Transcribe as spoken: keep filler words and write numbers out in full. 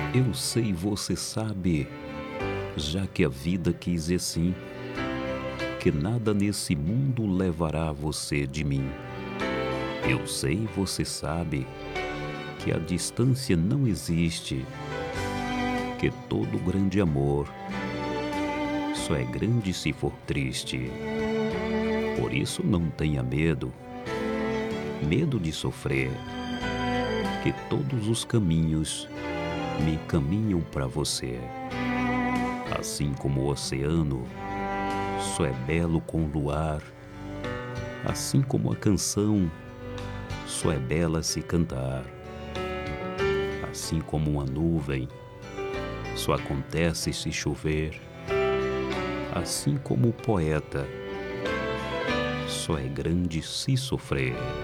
Eu sei, você sabe, já que a vida quis assim, que nada nesse mundo levará você de mim. Eu sei, você sabe, que a distância não existe, que todo grande amor só é grande se for triste. Por isso não tenha medo, medo de sofrer, que todos os caminhos me caminham para você. Assim como o oceano só é belo com luar, assim como a canção só é bela se cantar, assim como uma nuvem só acontece se chover, assim como o poeta só é grande se sofrer.